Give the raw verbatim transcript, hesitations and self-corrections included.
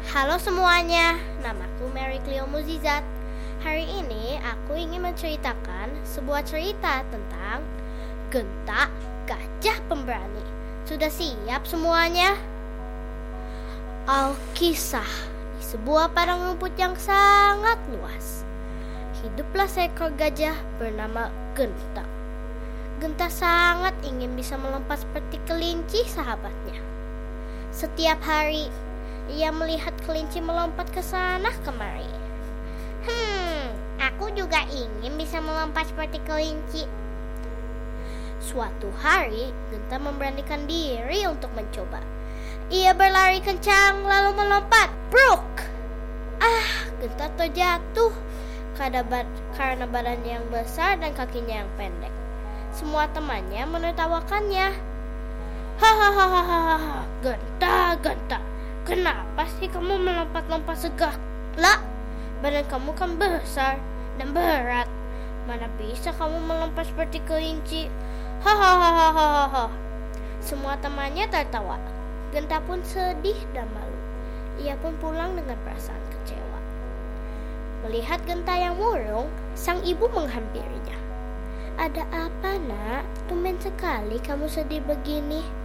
Halo semuanya, namaku Mary Cleo Muzizat. Hari ini aku ingin menceritakan sebuah cerita tentang Genta, Gajah Pemberani. Sudah siap semuanya? Alkisah di sebuah padang rumput yang sangat luas. Hiduplah seekor gajah bernama Genta. Genta sangat ingin bisa melompat seperti kelinci sahabatnya. Setiap hari ia melihat kelinci melompat ke sana kemari. Hmm, aku juga ingin bisa melompat seperti kelinci. Suatu hari, Genta memberanikan diri untuk mencoba. Ia berlari kencang lalu melompat. Bruk! Ah, Genta terjatuh karena badannya yang besar dan kakinya yang pendek. Semua temannya menertawakannya. Hahaha, Genta, Genta. Kenapa sih kamu melompat-lompat segala? Badan kamu kan besar dan berat. Mana bisa kamu melompat seperti kelinci? Hahaha. Semua temannya tertawa. Genta pun sedih dan malu. Ia pun pulang dengan perasaan kecewa. Melihat Genta yang murung, sang ibu menghampirinya. Ada apa, nak? Tumben sekali kamu sedih begini.